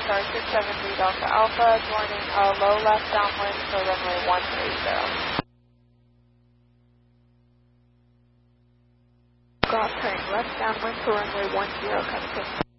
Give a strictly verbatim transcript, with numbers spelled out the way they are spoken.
Star six seven three Delta Alpha, joining a low left downwind for runway one three zero. Golf turning left downwind for runway one zero, coming to